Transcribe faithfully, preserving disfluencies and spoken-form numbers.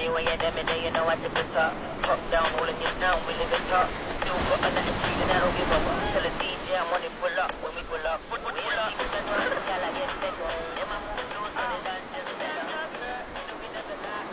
Anyway, at them and they, you know, I tip the top. Top down, rolling it down, we live it top. Don't put a nothing to you, and I don't give a fuck. Tell a D